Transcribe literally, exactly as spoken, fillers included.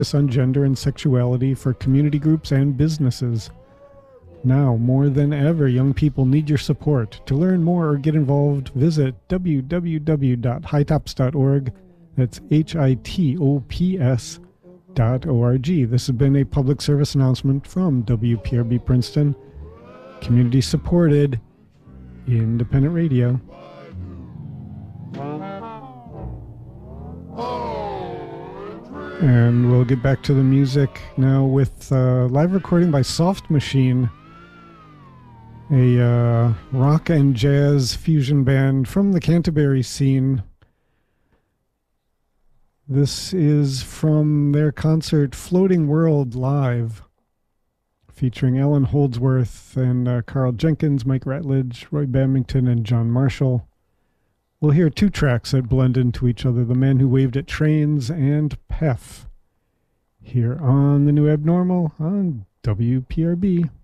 on gender and sexuality for community groups and businesses. Now, more than ever, young people need your support. To learn more or get involved, visit w w w dot high tops dot org. That's H I T O P S dot O R G. This has been a public service announcement from W P R B Princeton, community supported, independent radio. And we'll get back to the music now with a live recording by Soft Machine, a uh, rock and jazz fusion band from the Canterbury scene. This is from their concert Floating World Live, featuring Alan Holdsworth and uh, Carl Jenkins, Mike Ratledge, Roy Bamington, and John Marshall. We'll hear two tracks that blend into each other, The Man Who Waved at Trains and P E F, here on The New Abnormal on W P R B.